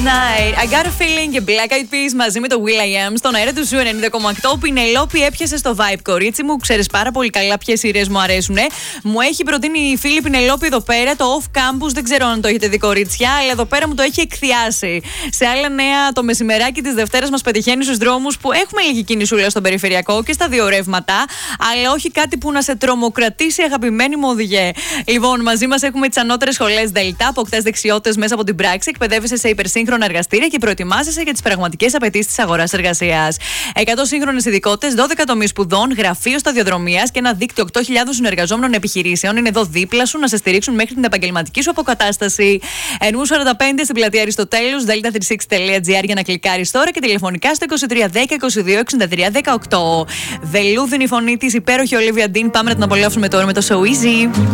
Night. I got a feeling και Black Eyed Peas μαζί με το Will.i.am στον αέρα του Ζου 90,8. Πινελόπη έπιασε στο vibe, κορίτσι μου. Ξέρεις πάρα πολύ καλά ποιες σειρές μου αρέσουν. Μου έχει προτείνει η φίλη Πινελόπη εδώ πέρα το Off Campus. Δεν ξέρω αν το έχετε δει, κορίτσια, αλλά εδώ πέρα μου το έχει εκθιάσει. Σε άλλα νέα, το μεσημεράκι της Δευτέρας μας πετυχαίνει στους δρόμους που έχουμε λίγη κινησούλα στον περιφερειακό και στα δύο ρεύματα, αλλά όχι κάτι που να σε τρομοκρατήσει, αγαπημένη μου οδηγέ. Λοιπόν, μαζί μας έχουμε τις ανώτερες σχολές Δελτά, αποκτάς δεξιότητες μέσα από την πράξη, εκπαιδεύεσαι σε υπερσύγχρονα εργαστήρια και προετοιμάζεσαι για τις πραγματικές απαιτήσεις της αγοράς εργασίας. 100 σύγχρονες ειδικότητες, 12 τομείς σπουδών, γραφείο σταδιοδρομίας και ένα δίκτυο 8.000 συνεργαζόμενων επιχειρήσεων είναι εδώ δίπλα σου να σε στηρίξουν μέχρι την επαγγελματική σου αποκατάσταση. Ενού 45 στην πλατεία Αριστοτέλους, delta36.gr για να κλικάρεις τώρα και τηλεφωνικά στο 2310 22 63 18. Βελούδινη φωνή της, υπέροχη Olivia Dean. Πάμε να την απολαύσουμε τώρα με το So Easy.